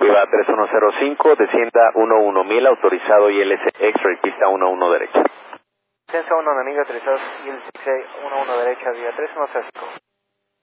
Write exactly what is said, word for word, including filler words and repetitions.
Viva tres uno cero cinco, descienda uno uno mil, autorizado I L C X-ray, pista uno uno derecha. Descenso uno enemigo, autorizado I L C uno uno derecha, vía tres uno cero cinco.